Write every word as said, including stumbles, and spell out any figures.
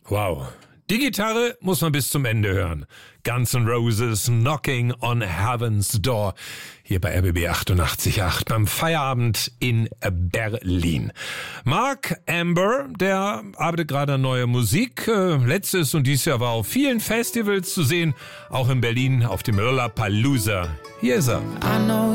Wow. Die Gitarre muss man bis zum Ende hören. Guns N' Roses, Knocking on Heaven's Door. Hier bei R B B achtundachtzig Komma acht beim Feierabend in Berlin. Mark Amber, der arbeitet gerade an neuer Musik. Letztes und dieses Jahr war auf vielen Festivals zu sehen. Auch in Berlin auf dem Lollapalooza. Hier ist er. I know